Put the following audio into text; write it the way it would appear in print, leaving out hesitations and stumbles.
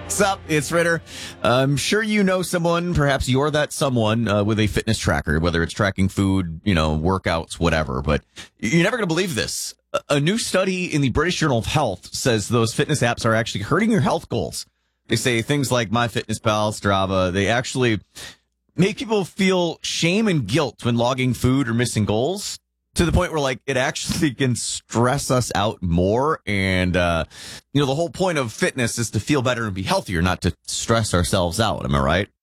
What's up? It's Ritter. I'm sure you know someone, perhaps you're that someone with a fitness tracker, whether it's tracking food, workouts, whatever. But you're never going to believe this. A new study in the British Journal of Health says those fitness apps are actually hurting your health goals. They say things like MyFitnessPal, Strava, they actually make people feel shame and guilt when logging food or missing goals, to the point where, it actually can stress us out more. And, the whole point of fitness is to feel better and be healthier, not to stress ourselves out. Am I right?